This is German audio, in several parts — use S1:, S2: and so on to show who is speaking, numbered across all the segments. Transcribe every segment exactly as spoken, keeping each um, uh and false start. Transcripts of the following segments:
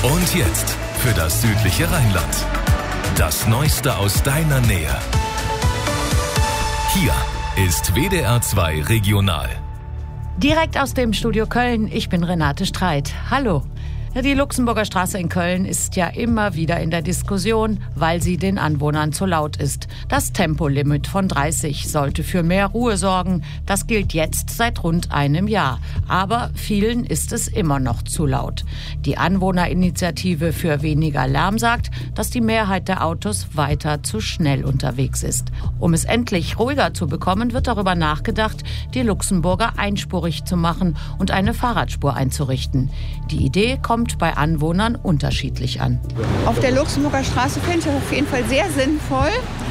S1: Und jetzt für das südliche Rheinland. Das Neueste aus deiner Nähe. Hier ist W D R zwei Regional.
S2: Direkt aus dem Studio Köln, ich bin Renate Streit. Hallo. Die Luxemburger Straße in Köln ist ja immer wieder in der Diskussion, weil sie den Anwohnern zu laut ist. Das Tempolimit von dreißig sollte für mehr Ruhe sorgen. Das gilt jetzt seit rund einem Jahr. Aber vielen ist es immer noch zu laut. Die Anwohnerinitiative für weniger Lärm sagt, dass die Mehrheit der Autos weiter zu schnell unterwegs ist. Um es endlich ruhiger zu bekommen, wird darüber nachgedacht, die Luxemburger einspurig zu machen und eine Fahrradspur einzurichten. Die Idee kommt bei Anwohnern unterschiedlich an.
S3: Auf der Luxemburger Straße fände ich das auf jeden Fall sehr sinnvoll,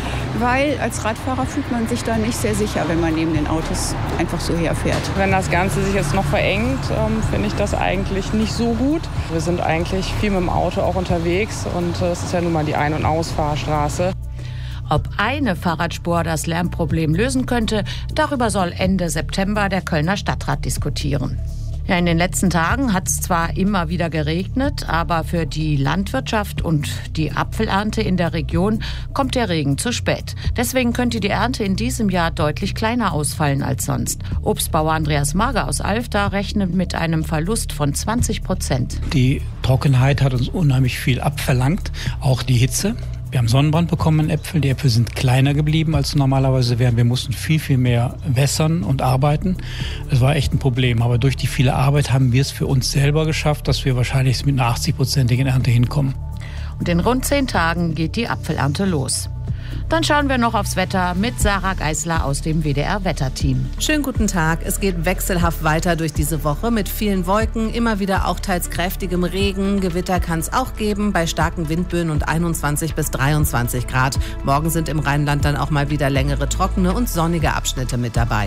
S3: weil als Radfahrer fühlt man sich da nicht sehr sicher, wenn man neben den Autos einfach so herfährt.
S4: Wenn das Ganze sich jetzt noch verengt, ähm, finde ich das eigentlich nicht so gut. Wir sind eigentlich viel mit dem Auto auch unterwegs und es ist ja nun mal die Ein- und Ausfahrstraße.
S2: Ob eine Fahrradspur das Lärmproblem lösen könnte, darüber soll Ende September der Kölner Stadtrat diskutieren. Ja, in den letzten Tagen hat es zwar immer wieder geregnet, aber für die Landwirtschaft und die Apfelernte in der Region kommt der Regen zu spät. Deswegen könnte die Ernte in diesem Jahr deutlich kleiner ausfallen als sonst. Obstbauer Andreas Mager aus Alfter rechnet mit einem Verlust von zwanzig Prozent.
S5: Die Trockenheit hat uns unheimlich viel abverlangt, auch die Hitze. Wir haben Sonnenbrand bekommen in Äpfeln. Die Äpfel sind kleiner geblieben, als normalerweise wären. Wir mussten viel, viel mehr wässern und arbeiten. Das war echt ein Problem. Aber durch die viele Arbeit haben wir es für uns selber geschafft, dass wir wahrscheinlich mit einer achtzig-prozentigen Ernte hinkommen.
S2: Und in rund zehn Tagen geht die Apfelernte los. Dann schauen wir noch aufs Wetter mit Sarah Geisler aus dem W D R-Wetterteam.
S6: Schönen guten Tag. Es geht wechselhaft weiter durch diese Woche mit vielen Wolken, immer wieder auch teils kräftigem Regen. Gewitter kann es auch geben bei starken Windböen und einundzwanzig bis dreiundzwanzig Grad. Morgen sind im Rheinland dann auch mal wieder längere trockene und sonnige Abschnitte mit dabei.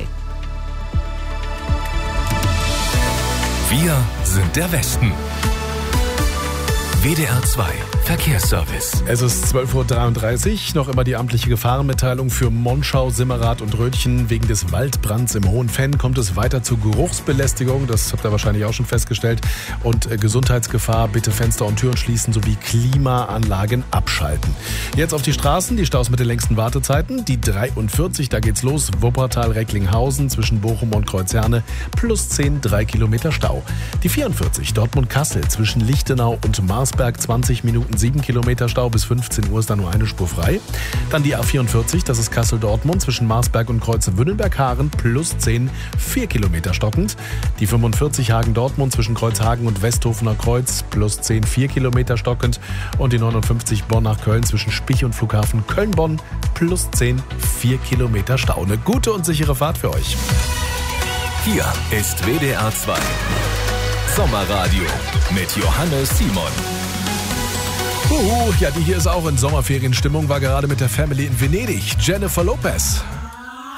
S1: Wir sind der Westen. W D R zwei Verkehrsservice.
S7: Es ist zwölf Uhr dreiunddreißig, noch immer die amtliche Gefahrenmitteilung für Monschau, Simmerath und Rötchen. Wegen des Waldbrands im Hohen Fenn kommt es weiter zu Geruchsbelästigung, das habt ihr wahrscheinlich auch schon festgestellt. Und äh, Gesundheitsgefahr, bitte Fenster und Türen schließen sowie Klimaanlagen abschalten. Jetzt auf die Straßen, die Staus mit den längsten Wartezeiten. Die dreiundvierzig, da geht's los, Wuppertal-Recklinghausen zwischen Bochum und Kreuzherne, plus zehn, drei Kilometer Stau. Die vierundvierzig, Dortmund-Kassel zwischen Lichtenau und Marsberg, zwanzig Minuten, sieben Kilometer Stau, bis fünfzehn Uhr ist da nur eine Spur frei. Dann die A vierundvierzig, das ist Kassel-Dortmund zwischen Marsberg und Kreuze-Wünnenberg-Haaren, plus zehn, vier Kilometer stockend. Die fünfundvierzig Hagen-Dortmund zwischen Kreuzhagen und Westhofener Kreuz, plus zehn, vier Kilometer stockend. Und die neunundfünfzig Bonn nach Köln zwischen Spich und Flughafen Köln-Bonn, plus zehn, vier Kilometer Stau. Eine gute und sichere Fahrt für euch.
S1: Hier ist W D R zwei Sommerradio mit Johannes Simon.
S7: Uh, ja, die hier ist auch in Sommerferienstimmung, war gerade mit der Family in Venedig. Jennifer Lopez.